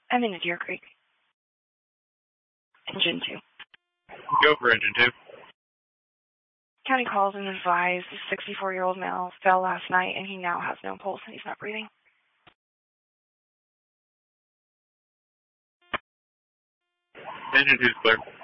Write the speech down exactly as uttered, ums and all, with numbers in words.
I'm in Deer Creek. Engine two. Go for engine two. County calls and advised a sixty-four-year-old male fell last night and he now has no pulse and he's not breathing. Engine two's clear.